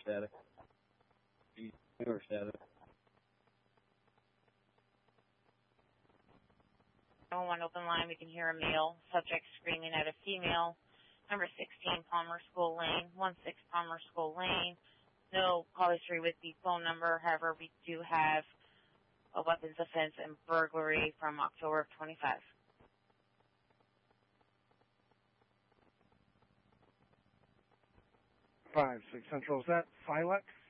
static. New York static. 1 open line, we can hear a male. Subject screaming at a female. Number 16, Palmer School Lane. 16 Palmer School Lane. No call history with the phone number. However, we do have a weapons offense and burglary from October of 25. 5-6 Central, is that Silex?